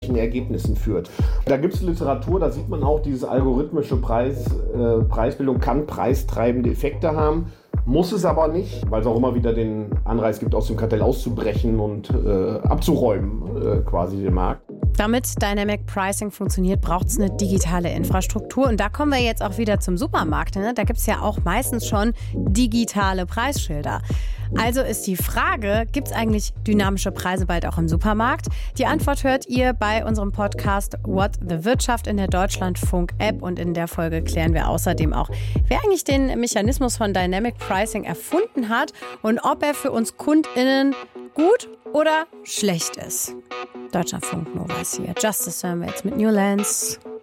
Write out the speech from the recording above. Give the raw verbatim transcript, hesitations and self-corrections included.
irgendwelchen Ergebnissen führt. Da gibt es Literatur, da sieht man auch, diese algorithmische Preis, äh, Preisbildung kann preistreibende Effekte haben. Muss es aber nicht, weil es auch immer wieder den Anreiz gibt, aus dem Kartell auszubrechen und äh, abzuräumen, äh, quasi den Markt. Damit Dynamic Pricing funktioniert, braucht es eine digitale Infrastruktur. Und da kommen wir jetzt auch wieder zum Supermarkt. Ne? Da gibt es ja auch meistens schon digitale Preisschilder. Also ist die Frage, gibt es eigentlich dynamische Preise bald auch im Supermarkt? Die Antwort hört ihr bei unserem Podcast What the Wirtschaft in der Deutschlandfunk-App. Und in der Folge klären wir außerdem auch, wer eigentlich den Mechanismus von Dynamic Pricing erfunden hat und ob er für uns KundInnen gut oder schlecht ist. Deutschlandfunk Nova ist hier. Justice hören wir jetzt mit Newlands.